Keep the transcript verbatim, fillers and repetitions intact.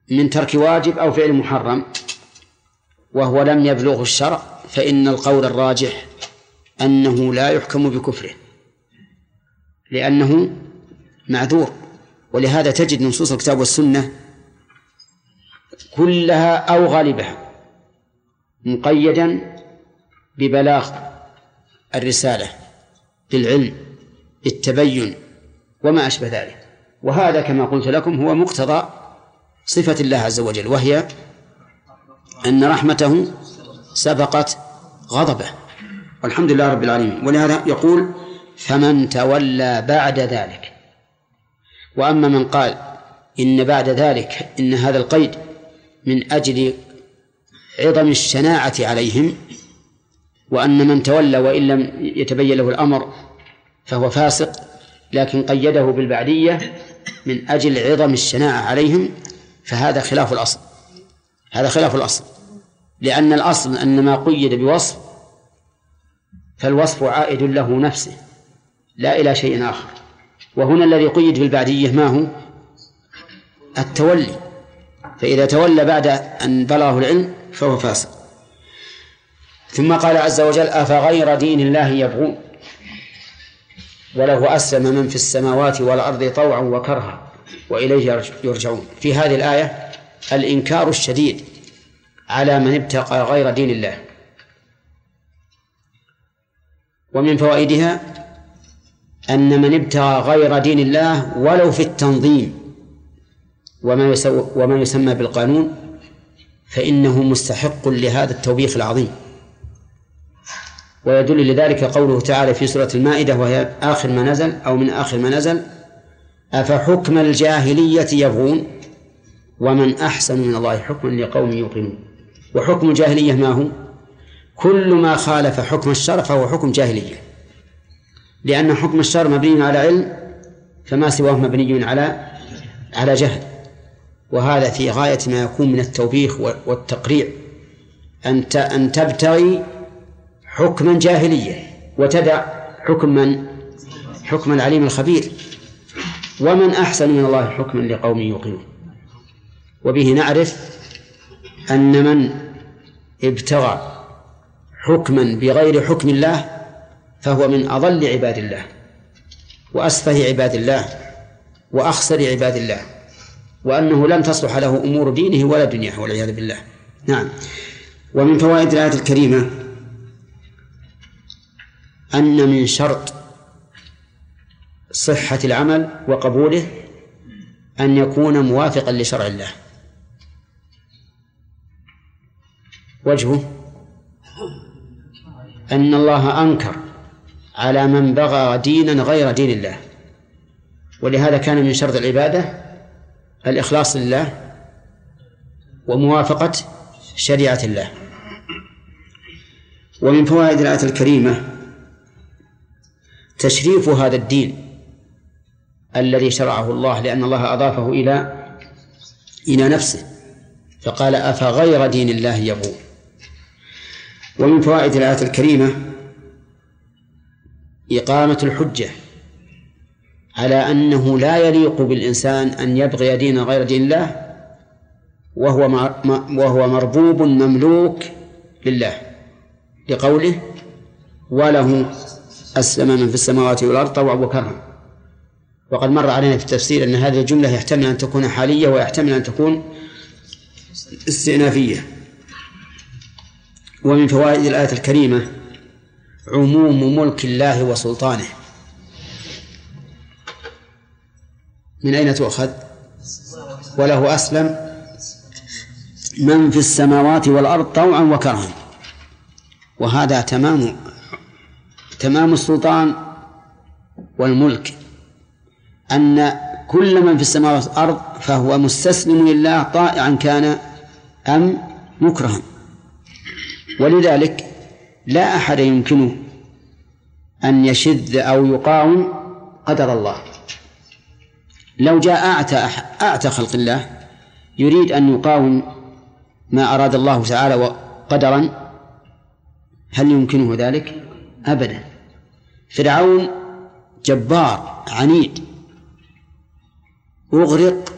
من ترك واجب أو فعل محرم وهو لم يبلغ الشرع، فإن القول الراجح أنه لا يحكم بكفره لأنه معذور. ولهذا تجد نصوص الكتاب والسنة كلها أو غالبها مقيدا ببلاغ الرسالة، بالعلم، بالتبين وما أشبه ذلك. وهذا كما قلت لكم هو مقتضى صفة الله عز وجل، وهي أن رحمته سبقت غضبه، والحمد لله رب العالمين. ولهذا يقول فمن تولى بعد ذلك. وأما من قال إن بعد ذلك إن هذا القيد من أجل عظم الشناعة عليهم، وأن من تولى وإن لم يتبين له الأمر فهو فاسق، لكن قيده بالبعدية من أجل عظم الشناعة عليهم، فهذا خلاف الأصل. هذا خلاف الأصل، لأن الأصل أن ما قيد بوصف فالوصف عائد له نفسه لا إلى شيء آخر. وهنا الذي قيد بالبعدية ما هو؟ التولي، فإذا تولى بعد أن بلغه العلم فهو فاسق. ثم قال عز وجل أفغير دين الله يبغون وله أسلم من في السماوات والأرض طوعا وكرها وإليه يرجعون. في هذه الآية الإنكار الشديد على من ابتغى غير دين الله. ومن فوائدها أن من ابتغى غير دين الله ولو في التنظيم وما يسمى بالقانون فإنه مستحق لهذا التوبيخ العظيم. ويدل لذلك قوله تعالى في سورة المائدة وهي آخر ما نزل أو من آخر ما نزل أفحكم الجاهلية يبغون ومن أحسن من الله حكما لقوم يوقنون. وحكم الجاهلية ما هو؟ كل ما خالف حكم الشرع فهو حكم جاهلية، لأن حكم الشرع مبني على علم فما سواه مبني على على جهل. وهذا في غاية ما يكون من التوبيخ والتقريع، أن أن تبتغي حكما جاهلية وتدع حكم من؟ حكم العليم الخبير. ومن أحسن من الله حكما لقوم يوقنون. وبه نعرف أن من ابتغى حكما بغير حكم الله فهو من أضل عباد الله وأسفه عباد الله وأخسر عباد الله، وأنه لن تصلح له أمور دينه ولا دنياه والعياذ بالله. نعم. ومن فوائد الآية الكريمة أن من شرط صحة العمل وقبوله أن يكون موافقا لشرع الله. وجهه أن الله أنكر على من بغى دينا غير دين الله، ولهذا كان من شرط العبادة الإخلاص لله وموافقة شريعة الله. ومن فوائد الآية الكريمة تشريف هذا الدين الذي شرعه الله، لأن الله أضافه إلى إلى نفسه فقال أفغير دين الله يبغون. ومن فوائد الآية الكريمة إقامة الحجة على أنه لا يليق بالإنسان أن يبغي دينا غير دين الله وهو وهو مربوب مملوك لله، لقوله وله أسلم من في السماوات والأرض طوعا وكرها. وقد مر علينا في التفسير أن هذه الجملة يحتمل أن تكون حالية ويحتمل أن تكون استئنافية. ومن فوائد الآية الكريمة عموم ملك الله وسلطانه. من أين تؤخذ؟ وله أسلم من في السماوات والأرض طوعا وكرها. وهذا تمام تمام السلطان والملك، أن كل من في السماوات والأرض فهو مستسلم لله طائعا كان أم مكرها. ولذلك لا أحد يمكنه أن يشذ أو يقاوم قدر الله. لو جاء أعتى, أعتى خلق الله يريد أن يقاوم ما أراد الله تعالى قدرا، هل يمكنه ذلك؟ أبدا. فرعون جبار عنيد أغرق